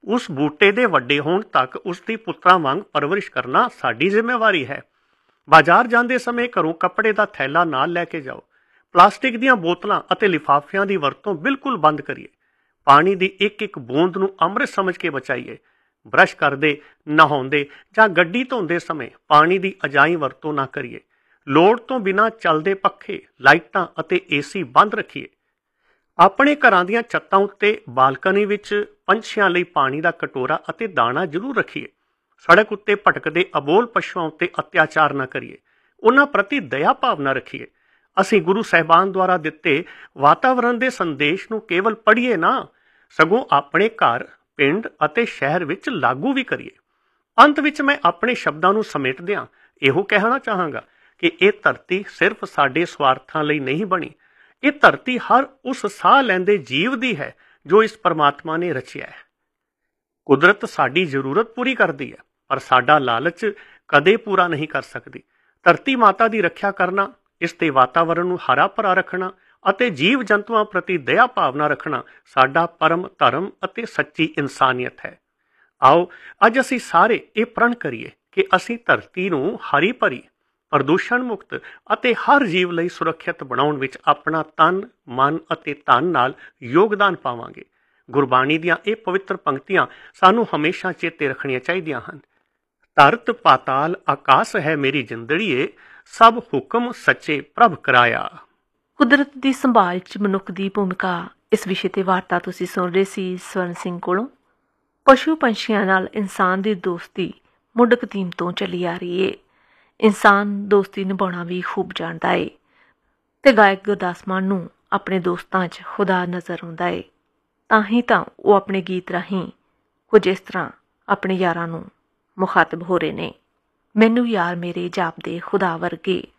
ਉਸ ਬੂਟੇ ਦੇ ਵੱਡੇ ਹੋਣ ਤੱਕ ਉਸ ਦੀ ਪੁੱਤਰਾਂ ਵਾਂਗ ਪਰਵਰਿਸ਼ ਕਰਨਾ ਸਾਡੀ ਜ਼ਿੰਮੇਵਾਰੀ ਹੈ। ਬਾਜ਼ਾਰ ਜਾਂਦੇ ਸਮੇਂ ਘਰੋਂ ਕੱਪੜੇ ਦਾ ਥੈਲਾ ਨਾਲ ਲੈ ਕੇ ਜਾਓ। ਪਲਾਸਟਿਕ ਦੀਆਂ ਬੋਤਲਾਂ ਅਤੇ ਲਿਫਾਫਿਆਂ ਦੀ ਵਰਤੋਂ ਬਿਲਕੁਲ ਬੰਦ ਕਰੀਏ। ਪਾਣੀ ਦੀ ਇੱਕ ਇੱਕ ਬੂੰਦ ਨੂੰ ਅੰਮ੍ਰਿਤ ਸਮਝ ਕੇ ਬਚਾਈਏ। ਬਰਸ਼ ਕਰਦੇ, ਨਹਾਉਂਦੇ ਜਾਂ ਗੱਡੀ ਧੋਂਦੇ ਸਮੇਂ ਪਾਣੀ ਦੀ ਅਜਾਈਂ ਵਰਤੋਂ ਨਾ ਕਰੀਏ। ਲੋੜ ਤੋਂ ਬਿਨਾਂ ਚੱਲਦੇ ਪੱਖੇ, ਲਾਈਟਾਂ ਅਤੇ ਏਸੀ ਬੰਦ ਰੱਖੀਏ। ਆਪਣੇ ਘਰਾਂ ਦੀਆਂ ਛੱਤਾਂ ਉੱਤੇ, ਬਾਲਕਨੀ ਵਿੱਚ ਪੰਛੀਆਂ ਲਈ ਪਾਣੀ ਦਾ ਕਟੋਰਾ ਅਤੇ ਦਾਣਾ ਜ਼ਰੂਰ ਰੱਖੀਏ। ਸੜਕ ਉੱਤੇ ਭਟਕਦੇ ਅਬੋਲ ਪਸ਼ੂਆਂ ਉੱਤੇ ਅਤਿਆਚਾਰ ਨਾ ਕਰੀਏ। ਉਹਨਾਂ ਪ੍ਰਤੀ ਦਇਆ ਭਾਵਨਾ ਰੱਖੀਏ। ਅਸੀਂ ਗੁਰੂ ਸਾਹਿਬਾਨ ਦੁਆਰਾ ਦਿੱਤੇ ਵਾਤਾਵਰਣ ਦੇ ਸੰਦੇਸ਼ ਨੂੰ ਕੇਵਲ ਪੜ੍ਹੀਏ ਨਾ, ਸਗੋਂ ਆਪਣੇ ਘਰ, ਪਿੰਡ ਅਤੇ ਸ਼ਹਿਰ ਵਿੱਚ ਲਾਗੂ ਵੀ ਕਰੀਏ। ਅੰਤ ਵਿੱਚ ਮੈਂ ਆਪਣੇ ਸ਼ਬਦਾਂ ਨੂੰ ਸਮੇਟਦਿਆਂ ਇਹੋ ਕਹਿਣਾ ਚਾਹਾਂਗਾ ਕਿ ਇਹ ਧਰਤੀ ਸਿਰਫ ਸਾਡੇ ਸਵਾਰਥਾਂ ਲਈ ਨਹੀਂ ਬਣੀ। ਇਹ ਧਰਤੀ ਹਰ ਉਸ ਸਾਹ ਲੈਂਦੇ ਜੀਵ ਦੀ ਹੈ ਜੋ ਇਸ ਪਰਮਾਤਮਾ ਨੇ ਰਚਿਆ ਹੈ। ਕੁਦਰਤ ਸਾਡੀ ਜ਼ਰੂਰਤ ਪੂਰੀ ਕਰਦੀ ਹੈ, ਪਰ ਸਾਡਾ ਲਾਲਚ ਕਦੇ ਪੂਰਾ ਨਹੀਂ ਕਰ ਸਕਦੀ। ਧਰਤੀ ਮਾਤਾ ਦੀ ਰੱਖਿਆ ਕਰਨਾ, ਇਸ ਦੇ ਵਾਤਾਵਰਣ ਨੂੰ ਹਰਾ ਭਰਾ ਰੱਖਣਾ ਅਤੇ ਜੀਵ ਜੰਤੂਆਂ ਪ੍ਰਤੀ ਦਇਆ ਭਾਵਨਾ ਰੱਖਣਾ ਸਾਡਾ ਪਰਮ ਧਰਮ ਅਤੇ ਸੱਚੀ ਇਨਸਾਨੀਅਤ ਹੈ। ਆਓ ਅੱਜ ਅਸੀਂ ਸਾਰੇ ਇਹ ਪ੍ਰਣ ਕਰੀਏ ਕਿ ਅਸੀਂ ਧਰਤੀ ਨੂੰ ਹਰੀ ਭਰੀ, ਪ੍ਰਦੂਸ਼ਣ ਮੁਕਤ ਅਤੇ ਹਰ ਜੀਵ ਲਈ ਸੁਰੱਖਿਅਤ ਬਣਾਉਣ ਵਿੱਚ ਆਪਣਾ ਤਨ, ਮਨ ਅਤੇ ਧਨ ਨਾਲ ਯੋਗਦਾਨ ਪਾਵਾਂਗੇ। ਗੁਰਬਾਣੀ ਦੀਆਂ ਇਹ ਪਵਿੱਤਰ ਪੰਕਤੀਆਂ ਸਾਨੂੰ ਹਮੇਸ਼ਾ ਚੇਤੇ ਰੱਖਣੀਆਂ ਚਾਹੀਦੀਆਂ ਹਨ। ਧਰਤ ਪਾਤਾਲ ਆਕਾਸ ਹੈ ਮੇਰੀ ਜਿੰਦੜੀਏ, ਸਭ ਹੁਕਮ ਸੱਚੇ ਪ੍ਰਭ ਕਰਾਇਆ। ਕੁਦਰਤ ਦੀ ਸੰਭਾਲ 'ਚ ਮਨੁੱਖ ਦੀ ਭੂਮਿਕਾ, ਇਸ ਵਿਸ਼ੇ ਤੇ ਵਾਰਤਾ ਤੁਸੀਂ ਸੁਣ ਰਹੇ ਸੀ ਸਵਰਨ ਸਿੰਘ ਕੋਲੋਂ। ਪਸ਼ੂ ਪੰਛੀਆਂ ਨਾਲ ਇਨਸਾਨ ਦੀ ਦੋਸਤੀ ਮੁੱਢ ਕਦੀਮ ਤੋਂ ਚੱਲੀ ਆ ਰਹੀ ਏ। ਇਨਸਾਨ ਦੋਸਤੀ ਨਿਭਾਉਣਾ ਵੀ ਖੂਬ ਜਾਣਦਾ ਏ ਤੇ ਗਾਇਕ ਗੁਰਦਾਸ ਮਾਨ ਨੂੰ ਆਪਣੇ ਦੋਸਤਾਂ 'ਚ ਖੁਦਾ ਨਜ਼ਰ ਆਉਂਦਾ ਏ। ਤਾਂ ਹੀ ਤਾਂ ਉਹ ਆਪਣੇ ਗੀਤ ਰਾਹੀਂ ਕੁਝ ਇਸ ਤਰ੍ਹਾਂ ਆਪਣੇ ਯਾਰਾਂ ਨੂੰ ਮੁਖਾਤਬ ਹੋ ਰਹੇ ਨੇ। ਮੈਨੂੰ ਯਾਰ ਮੇਰੇ ਜਾਪਦੇ ਖੁਦਾ ਵਰਗੇ,